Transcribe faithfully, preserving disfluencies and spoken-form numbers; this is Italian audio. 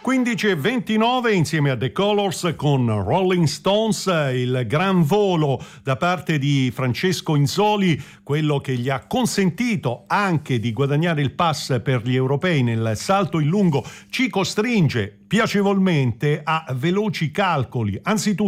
quindici e ventinove insieme a The Colors con Rolling Stones, il gran volo da parte di Francesco Inzoli, quello che gli ha consentito anche di guadagnare il pass per gli europei nel salto in lungo, ci costringe piacevolmente a veloci calcoli. Anzitutto